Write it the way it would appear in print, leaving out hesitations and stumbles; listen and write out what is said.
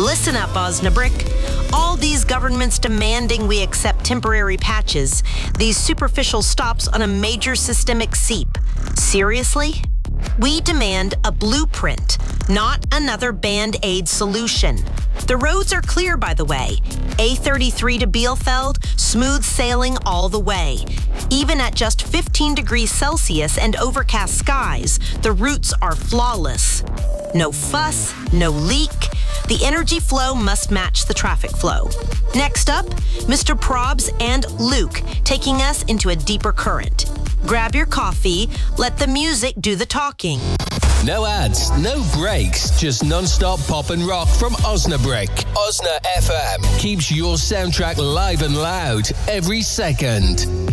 Listen up, Osnabrück. All these governments demanding we accept temporary patches, these superficial stops on a major systemic seep. Seriously? We demand a blueprint, not another Band-Aid solution. The roads are clear, by the way. A33 to Bielefeld, smooth sailing all the way. Even at just 15 degrees Celsius and overcast skies, the routes are flawless. No fuss, no leak. The energy flow must match the traffic flow. Next up, Mr. Probs and Luke taking us into a deeper current. Grab your coffee, let the music do the talking. No ads, no breaks, just non-stop pop and rock from Osnabrück. Osna FM keeps your soundtrack live and loud every second.